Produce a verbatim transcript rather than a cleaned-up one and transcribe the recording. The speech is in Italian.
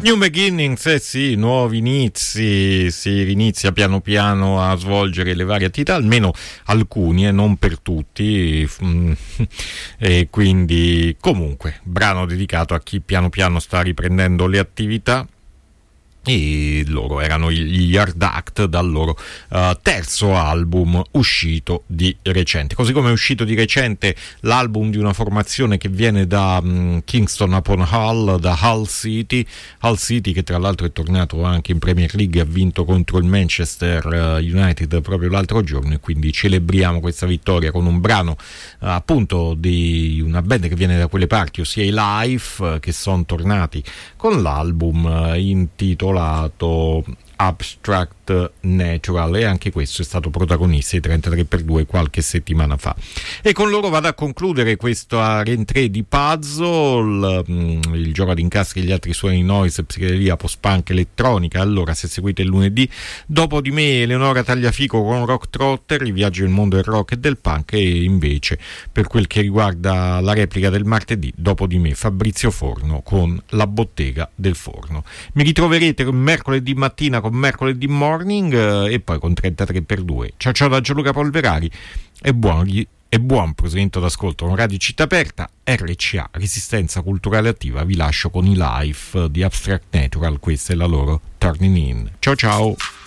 New beginnings, eh sì, nuovi inizi, si inizia piano piano a svolgere le varie attività, almeno alcuni e eh, non per tutti, e quindi comunque brano dedicato a chi piano piano sta riprendendo le attività. E loro erano gli Yard Act dal loro uh, terzo album uscito di recente, così come è uscito di recente l'album di una formazione che viene da um, Kingston upon Hull, da Hull City Hull City che tra l'altro è tornato anche in Premier League, ha vinto contro il Manchester United proprio l'altro giorno, e quindi celebriamo questa vittoria con un brano uh, appunto di una band che viene da quelle parti, ossia i Life, uh, che sono tornati con l'album uh, intitolato Abstract Natural, e anche questo è stato protagonista di trentatré per due qualche settimana fa. E con loro vado a concludere questa rientrée di puzzle, il gioco ad incastri e gli altri suoni noise, psichedelia, post-punk, elettronica. Allora, se seguite il lunedì, dopo di me Eleonora Tagliafico con Rock Trotter, il viaggio nel mondo del rock e del punk, e invece per quel che riguarda la replica del martedì, dopo di me Fabrizio Forno con La bottega del forno. Mi ritroverete mercoledì mattina con Mercoledì Morning, eh, e poi con trentatré per due. Ciao ciao da Gianluca Polverari e buon, e buon proseguimento d'ascolto con Radio Città Aperta. R C A, Resistenza Culturale Attiva, vi lascio con i Life di Abstract Natural, questa è la loro Turning In. Ciao ciao.